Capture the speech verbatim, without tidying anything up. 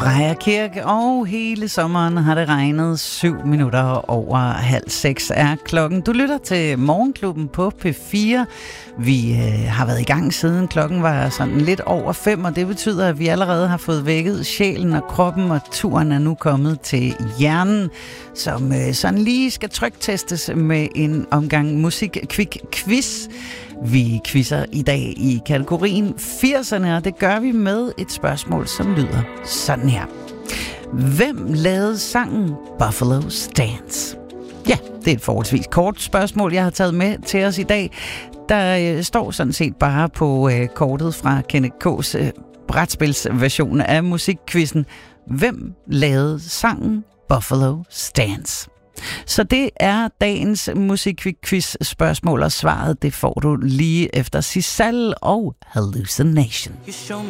Freja Kirk, og hele sommeren har det regnet. Syv minutter over halv seks er klokken. Du lytter til Morgenklubben på P fire. Vi øh, har været i gang siden klokken var sådan lidt over fem, og det betyder, at vi allerede har fået vækket sjælen og kroppen, og turen er nu kommet til hjernen, som øh, sådan lige skal tryktestes med en omgang musik-kvik-quiz. Vi quizzer i dag i kategorien firserne, og det gør vi med et spørgsmål, som lyder sådan her. Hvem lavede sangen Buffalo's Dance? Ja, det er et forholdsvis kort spørgsmål, jeg har taget med til os i dag. Der øh, står sådan set bare på øh, kortet fra Kenneth K's øh, brætspilsversion af musikquizzen. Hvem lavede sangen Buffalo's Dance? Så det er dagens musikquiz spørgsmål, og svaret det får du lige efter Sisal og Hallucination. You show